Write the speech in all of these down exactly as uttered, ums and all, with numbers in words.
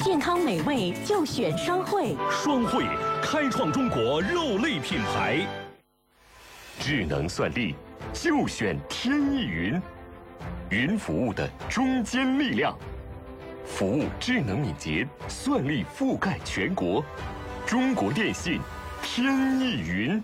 健康美味就选双汇。 双汇开创中国肉类品牌。智能算力就选天翼云，云服务的中坚力量，服务智能敏捷，算力覆盖全国。中国电信天翼云。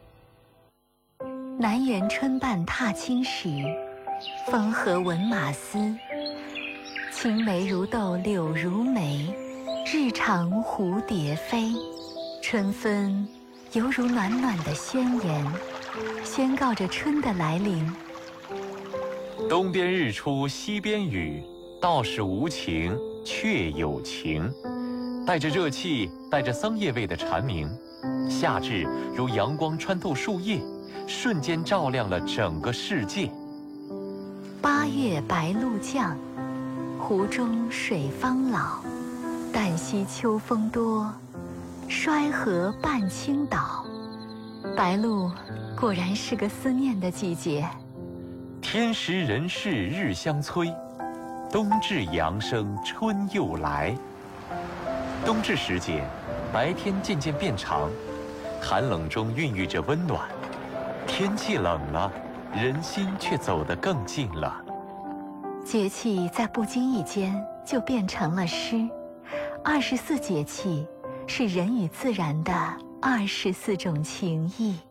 南园春半踏青时，风和闻马嘶。青梅如豆柳如眉，日长蝴蝶飞。春分犹如暖暖的宣言，宣告着春的来临。 东边日出西边雨，道是无晴却有晴。带着热气，带着桑叶味的蝉鸣，夏至如阳光穿透树叶，瞬间照亮了整个世界。 八月白露降，湖中水方老。旦夕秋风多，衰河半倾倒。白露果然是个思念的季节。 天时人事日相催，冬至阳生春又来。冬至时节，白天渐渐变长，寒冷中孕育着温暖。天气冷了，人心却走得更近了。 节气在不经意间就变成了诗。二十四节气是人与自然的二十四种情谊。